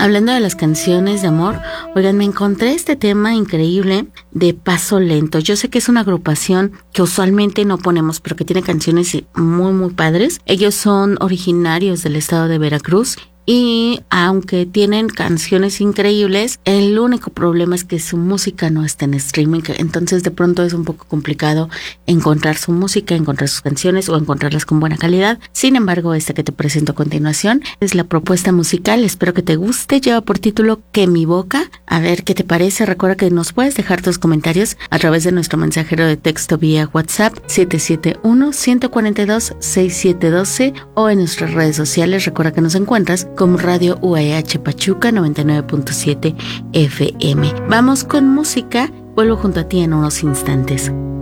Hablando de las canciones de amor, oigan, me encontré este tema increíble de Paso Lento. Yo sé que es una agrupación que usualmente no ponemos, pero que tiene canciones muy padres. Ellos son originarios del estado de Veracruz. Y aunque tienen canciones increíbles, el único problema es que su música no está en streaming, entonces de pronto es un poco complicado encontrar su música, encontrar sus canciones o encontrarlas con buena calidad. Sin embargo, esta que te presento a continuación es la propuesta musical, espero que te guste, lleva por título Que mi boca. A ver qué te parece. Recuerda que nos puedes dejar tus comentarios a través de nuestro mensajero de texto vía WhatsApp 771-142-6712 o en nuestras redes sociales. Recuerda que nos encuentras como Radio UAH Pachuca 99.7 FM. Vamos con música, vuelvo junto a ti en unos instantes.